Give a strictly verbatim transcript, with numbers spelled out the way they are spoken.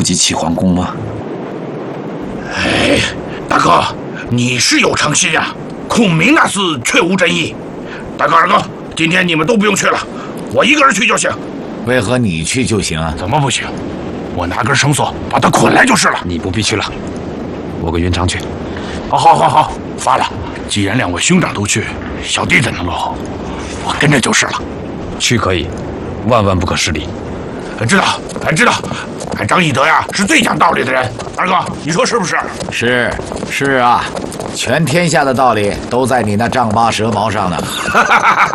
己起皇宫吗？ 哎，大哥，你是有诚心呀，孔明那厮却无真意。大哥二哥，今天你们都不用去了，我一个人去就行。 为何你去就行啊？ 怎么不行？我拿根绳索把他捆来就是了。 你不必去了，我跟云长去。 好，好，好，好，发了。既然两位兄长都去，小弟怎能落后？我跟着就是了。 去可以，万万不可失礼。 知道，俺知道，俺张翼德呀是最讲道理的人。二哥，你说是不是？ 是是啊，全天下的道理都在你那丈八蛇矛上呢。